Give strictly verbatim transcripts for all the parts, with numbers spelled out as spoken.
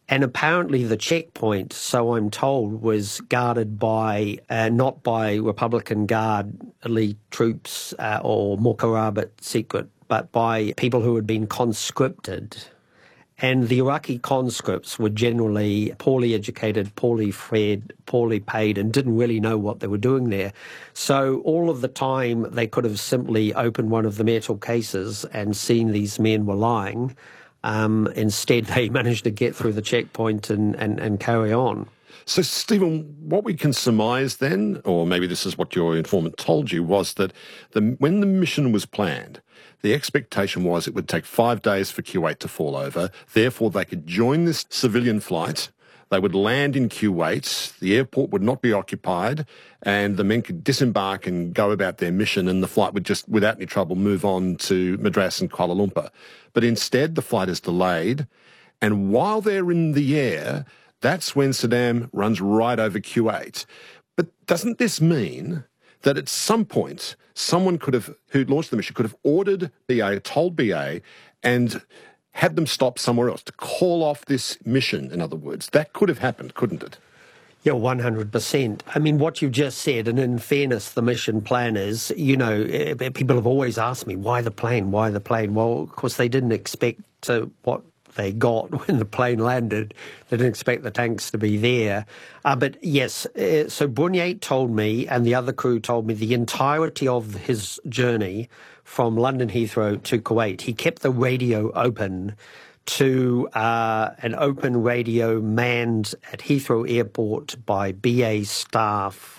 And apparently the checkpoint, so I'm told, was guarded by, uh, not by Republican Guard elite troops uh, or Mokarabat secret, but by people who had been conscripted. And the Iraqi conscripts were generally poorly educated, poorly fed, poorly paid, and didn't really know what they were doing there. So all of the time they could have simply opened one of the metal cases and seen these men were lying. Um, instead, they managed to get through the checkpoint and, and, and carry on. So, Stephen, what we can surmise then, or maybe this is what your informant told you, was that the, when the mission was planned, the expectation was it would take five days for Kuwait to fall over. Therefore, they could join this civilian flight. They would land in Kuwait. The airport would not be occupied, and the men could disembark and go about their mission, and the flight would just, without any trouble, move on to Madras and Kuala Lumpur. But instead, the flight is delayed, and while they're in the air, that's when Saddam runs right over Kuwait. But doesn't this mean that at some point, someone could have, who launched the mission, could have ordered B A, told B A, and had them stop somewhere else, to call off this mission, in other words? That could have happened, couldn't it? Yeah, one hundred percent. I mean, what you've just said, and in fairness, the mission planners, you know, people have always asked me, why the plane, why the plane? Well, of course, they didn't expect uh, what they got when the plane landed. They didn't expect the tanks to be there. Uh, but yes, uh, so Bunyate told me, and the other crew told me, the entirety of his journey from London Heathrow to Kuwait, he kept the radio open to uh, an open radio manned at Heathrow Airport by B A staff.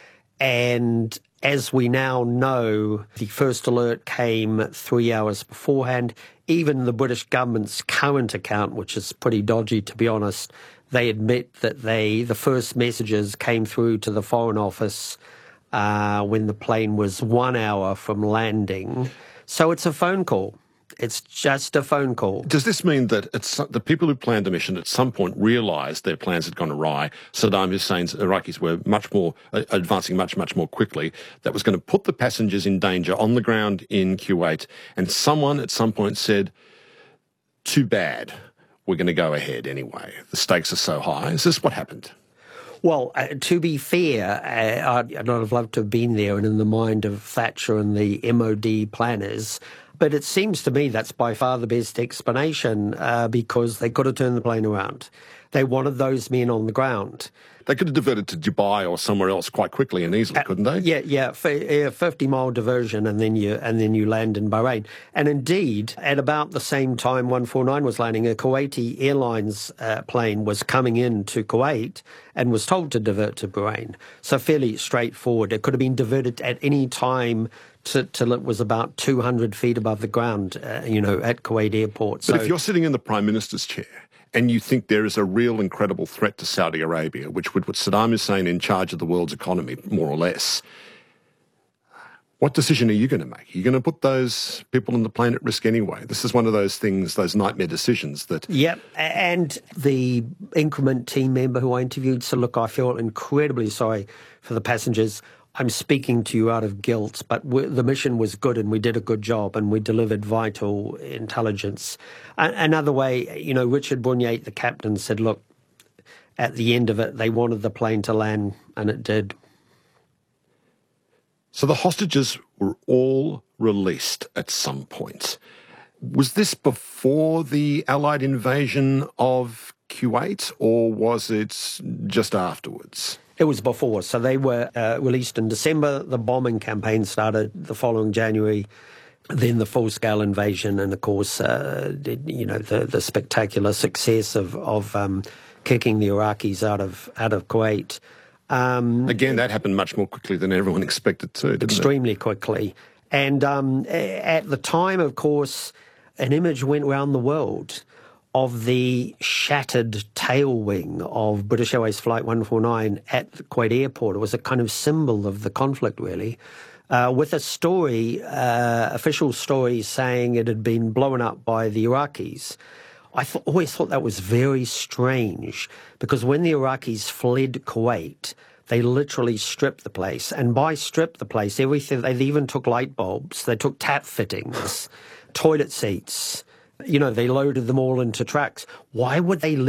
And as we now know, the first alert came three hours beforehand. Even the British government's current account, which is pretty dodgy, to be honest, they admit that they the first messages came through to the Foreign Office uh, when the plane was one hour from landing. So it's a phone call. It's just a phone call. Does this mean that it's, the people who planned the mission at some point realised their plans had gone awry? Saddam Hussein's Iraqis were much more uh, advancing much, much more quickly. That was going to put the passengers in danger on the ground in Kuwait. And someone at some point said, too bad, we're going to go ahead anyway. The stakes are so high. Is this what happened? Well, uh, to be fair, uh, I'd, I'd have loved to have been there and in the mind of Thatcher and the M O D planners. But it seems to me that's by far the best explanation uh, because they could have turned the plane around. They wanted those men on the ground. They could have diverted to Dubai or somewhere else quite quickly and easily, uh, couldn't they? Yeah, yeah, a fifty-mile diversion, and then you and then you land in Bahrain. And indeed, at about the same time one forty-nine was landing, a Kuwaiti Airlines uh, plane was coming in to Kuwait and was told to divert to Bahrain. So fairly straightforward. It could have been diverted at any time till it was about two hundred feet above the ground, uh, you know, at Kuwait Airport. But so, if you're sitting in the Prime Minister's chair and you think there is a real incredible threat to Saudi Arabia, which would put Saddam Hussein in charge of the world's economy, more or less, what decision are you going to make? Are you going to put those people on the plane at risk anyway? This is one of those things, those nightmare decisions that... Yep, and the Increment team member who I interviewed said, look, I feel incredibly sorry for the passengers. I'm speaking to you out of guilt, but the mission was good and we did a good job and we delivered vital intelligence. Another way, you know, Richard Bunyate, the captain, said, look, at the end of it, they wanted the plane to land, and it did. So the hostages were all released at some point. Was this before the Allied invasion of Kuwait, or was it just afterwards? It was before. So they were uh, released in December. The bombing campaign started the following January. Then the full-scale invasion, and of course, uh, you know, the, the spectacular success of of um, kicking the Iraqis out of out of Kuwait. Um, Again, that happened much more quickly than everyone expected to, didn't extremely it? quickly. And um, at the time, of course, an image went around the world of the shattered tail wing of British Airways Flight one forty-nine at the Kuwait Airport. It was a kind of symbol of the conflict, really, uh, with a story, uh, official story, saying it had been blown up by the Iraqis. I th- always thought that was very strange, because when the Iraqis fled Kuwait, they literally stripped the place. And by strip the place, everything, they even took light bulbs, they took tap fittings, toilet seats. You know, they loaded them all into trucks. Why would they